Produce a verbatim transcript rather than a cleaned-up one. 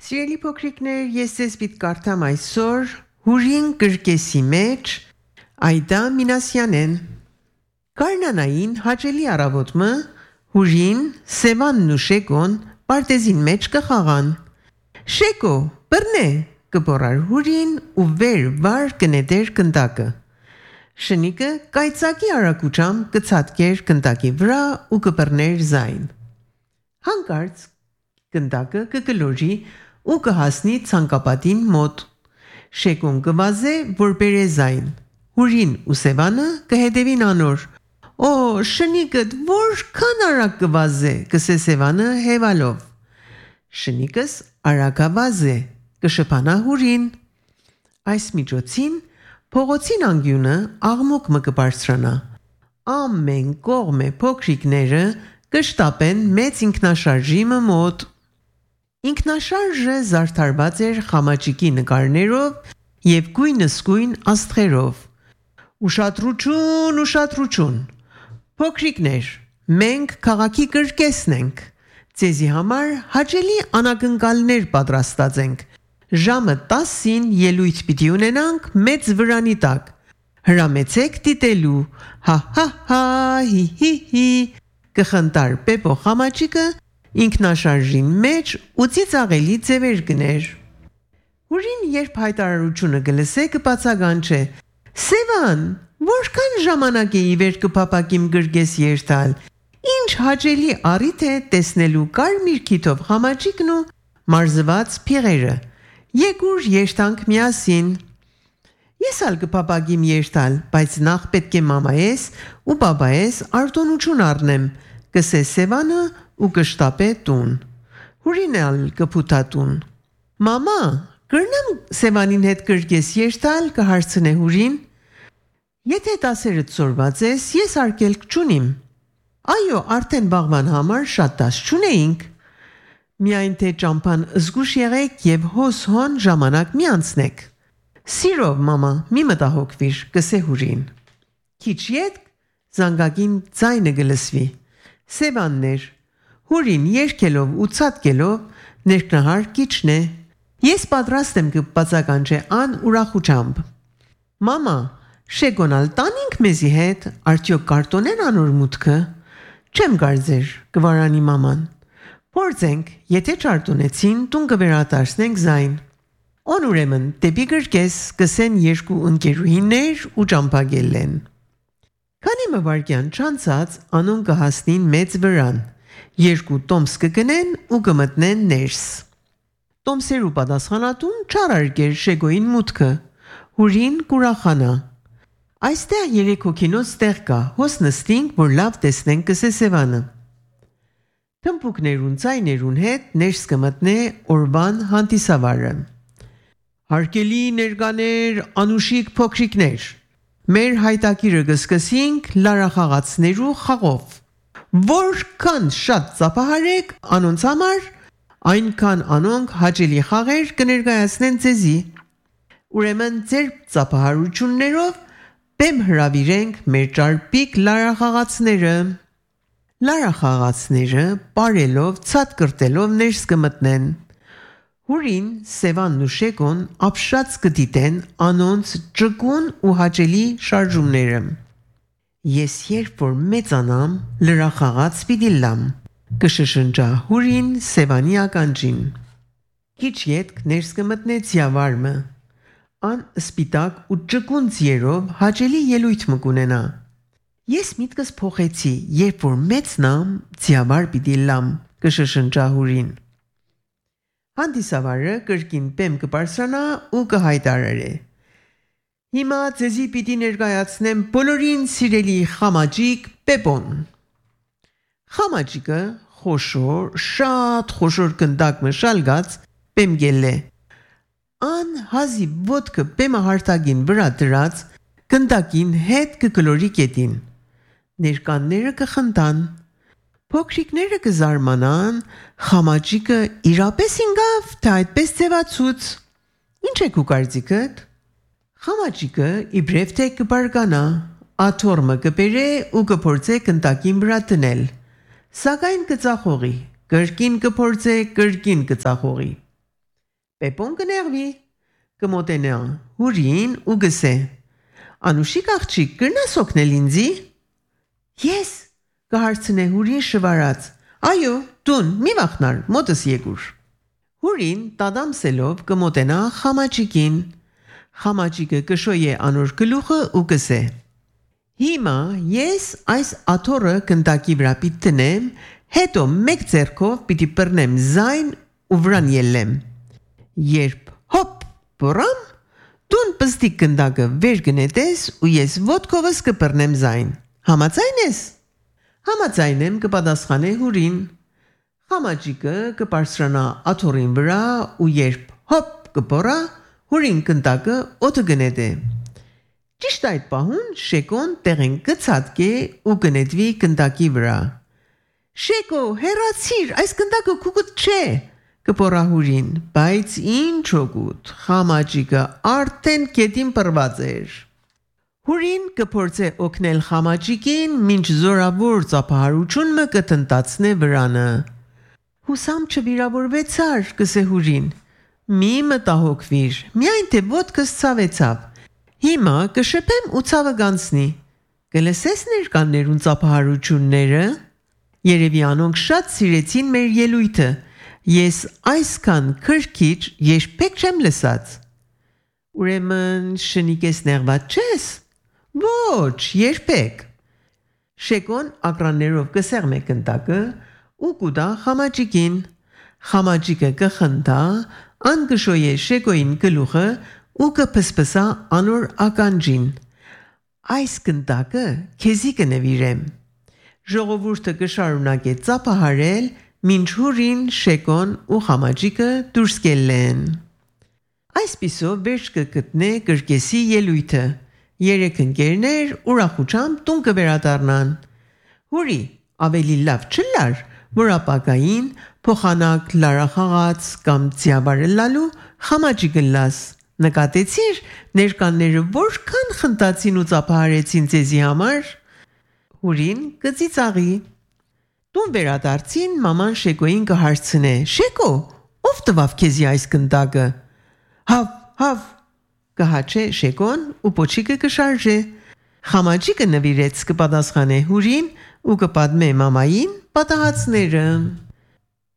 Սիրելի փոքրիկներ, ես ձեզ պիտի կարդամ այսօր Հուրին կրկեսի մեջ Այդա Մինասյանեն։ Կարնանային հաճելի առավոտը Հուրին, Սևանն ու Շեկոն պարտեզին մեջ կխաղան։ Շեկո, բռնե, կբոռար Հուրին ու վեր վար կնետեր կնդակը։ Շնիկը կայծակի արագությամբ կցատկեր կնդակի վրա ու կբռներ զայն։ Հանկարծ կնդակը կգլորի ու կհասնի ցանկապատին մոտ։ Շեկոն կվազե, որ բերե զայն։ Հուրին ու Սևանը կհետևին անոր։ Օ, շնիկդ որքան արագ կվազե, կսե Սևանը հևալով։ Շնիկս արագավազե, կշփանա Հուրին։ Այս միջոցին փողոցին անգյունը աղմուկ մը կբարձրանա։ Ամեն կողմե փոքրիկները կշտապեն մեծ ինքնաշարժի մոտ։ Ինքնաշարժը զարդարված էր խամաճիկի նկարներով և գույնզգույն աստղերով։ Ուշադրություն, ուշադրություն։ Փոքրիկներ, մենք քաղաքի կրկեսն ենք։ Ձեզի համար հաճելի անակնկալներ պատրաստած ենք։ Ժամը տասին ելույթ պիտի ունենանք մեծ վրանի տակ։ Հրամեցեք դիտելու։ Հա հա հա հի հի հի կխնդար Պեպո խամաճիկը ինքնաշարժին մեջ ու ծիծաղելի ձևեր կներ։ Հուրին երբ հայտարարությունը կլսե կբացականչե. Սևան, որքան ժամանակ է ի վեր կփափակիմ գրգես երթալ։ Ինչ հաճելի առիթ է տեսնելու կարմիր քիթով խամաճիկն ու մարզված փիղերը։ Եկուր երթանք միասին։ Ես ալ կփափակիմ երթալ, բայց նախ պետք է մամայես ու բաբայես արտոնություն առնեմ, կսե Սևանը ու կշտապե տուն։ Հուրին ալ կփութա տուն։ Մամա, կրնամ Սևանին հետ կրկես երթալ, կհարցնե Հուրին։ Եթե դասերը ծորված ես, ես արկելք չունիմ։ Այո, արդեն վաղվան համար շատ դաս չունեինք։ Միայն թե ճամփան զգուշ եղեք եւ հոս-հոն ժամանակ մի անցնեք։ Սիրով, մամա, մի մտահոգվիր, կսե Հուրին։ Քիչ յետ զանգակին ձայնը գլսվի։ Սևաններ, Հուրին երկելով ու ցատկելով ներքնահար կիչն է։ Ես պատրաստ եմ կբացականչե ան ուրախությամբ։ Մամա, Շեկոնալ տանինք մեզի հետ, արդյոք կարտոնեն անոր մուտքը։ Չեմ կարծեր, կվարանի մաման։ Փորձենք, եթե չարտոնեցին, տուն կվերադարձնենք զայն։ On ուրեմն դեպի գրկես կսեն երկու ընկերուհիներ ու ճամփագելեն։ Քանի մվարկյան չանցած անուն կհասնին մեծ վրան։ Երկու տոմս կգնեն ու կմտնեն ներս։ Տոմսերու պատասխանատուն չարարգեր Շեկոյին մուտքը։ Հուրին կուրախանա։ Այստեղ երեք հոգինոց տեղ կա, հոս նստինք, որ լավ տեսնենք կսե Սևանը։ Թմբուկներուն ձայներուն հետ ներս կմտնե օրվան հանդիսավարը։ Հարկելի ներկաներ, անուշիկ փոքրիկներ, մեր հայտակիրը կսկսինք լարախաղացներու խաղով։ Որքան շատ ծափահարեք անոնց համար, այնքան անոնք հաճելի խաղեր կներկայացնեն ձեզի։ Ուրեմն ձեր ծափահարություններով բեմ հրավիրենք մեր ճարպիկ լարախաղացները։ Լարախաղացները պարելով, ցած կրտելով ներս կմտնեն։ Հուրին, Սևանն ու Շեկոն ապշած կդիտեն անոնց ճկուն ու հաճելի շարժումները։ Ես երբ որ մեծանամ, լրախաղաց պիտի լամ, կշշնջա Հուրին Սևանի ականջին։ Քիչ ետք ներս կմտնե ձիավարմը։ Ան սպիտակ ու ճկուն ձիերով հաճելի ելույթ մը կունենա։ Ես միտքս փոխեցի, երբ որ մեծնամ, ձիավար պիտի լամ, կշշնջա Հուրին։ Հանդիսավարը կրկին պեմ կբարձրանա ու կհայտարարե։ Հիմա ձեզի պիտի ներկայացնեմ բոլորին սիրելի խամաճիկ Պեպոն։ Խամաճիկը խոշոր, շատ խոշոր կնդակ մշալգած պեմ գելե։ Ան հազի ոտքը պեմը հարթագին վրա դրած կնդակին հետ կգլորի կետին։ Ներկանները կխնդան։ Փոքրիկները կզարմանան, խամաճիկը իրապես ինգավ, թե այդպես ձևացուց։ Ինչ է քու կարծիքդ։ Խամաճիկը իբրև թե կբարգանա, աթոռմը կբերե ու կփորձե կնդակին վրա դնել։ Սակայն կծախողի, կրկին կփորձե, կրկին կծախողի։ Պեպոն կներվի, կմոտենա հուրին ու գսե. Անուշիկ աղջիկ, կրնաս օգնել ինձի։ Ես, կհարցնե հուրին շվարած. Այո, դուն, մի վախնար, մոտս եկուր։ Հուրին տադամսելով կմոտենա խամաճիկին։ Խամաճիկը կշոյե անոր գլուխը ու կսե. Հիմա ես այս աթոռը գնդակի վրա պիտի տնեմ, հետո մեկ ձեռքով պիտի բռնեմ զայն ու վրան ելնեմ։ Երբ հոպ բռամ, դուն պստիկ գնդակը վեր գնետես ու ես ոտքովս կբռնեմ զայն։ Համաձայն ես։ Համաձայն եմ, կպատասխանե հուրին։ Խամաճիկը կբարձրանա աթոռին վրա ու երբ հոպ կբորա, հուրին գնդակը օդը գնետե։ Ճիշտ այդ պահուն Շեկոն տեղեն կցածկե ու գնետվի գնդակի վրա։ Շեկո, հեռացիր, այս գնդակը քուկուտ չէ, կբորա հուրին, բայց ինչ օգուտ, խամաճիկը արդեն կետին պրված էր։ Հուրին կփորձե օգնել խամաճիկին, մինչ զորավոր ծափահարությունը կտնտացնե վրանը։ Հուսամ չվիրավորվեցար, կսե հուրին։ Մի մտահոգվիր, միայն թե ոտքս ցավեցավ։ Հիմա կշփեմ ու ցավը գանցնի։ Կլսես ներկաներուն ծափահարությունները։ Երևի անոնք շատ սիրեցին մեր ելույթը։ Ես այսքան քրքիչ երբեք չեմ լսած։ Ուրեմն շնիկես նեղված չես։ Ոչ, երբեք։ Շեկոն ակրաններով կսեղմե գնդակը ու կուտա խամաճիկին։ Խամաճիկը կխնդա, ան կշոյե Շեկոյին գլուխը ու կփսփսա անոր ականջին։ Այս գնդակը քեզի կնվիրեմ։ Ժողովուրդը կշարունակե ծափահարել, մինչ հուրին, Շեկոն ու խամաճիկը դուրս կելեն։ Այսպիսով վերջ կգտնե կրկեսի ելույթը։ Երեք ընկերներ ուրախությամբ տուն կվերադառնան։ Հուրի, ավելի լավ չլար, որ ապագային փոխանակ լարախաղաց կամ ձիաբարելալու խամաճիկը լաս։ Նկատեցիր ներկաները որքան խնդացին ու ծափահարեցին ձեզի համար։ Հուրին կծիծաղի։ Տուն վերադարձին մաման Շեկոյին կհարցնե. Շեկո, ով տվավ քեզի այս գնդակը։ Հավ, հավ, կհաչե Շեկոն ու պոչիկը կշարժե։ Խամաճիկը նվիրեց կպատասխանե հուրին ու կպատմե մամային պատահածները։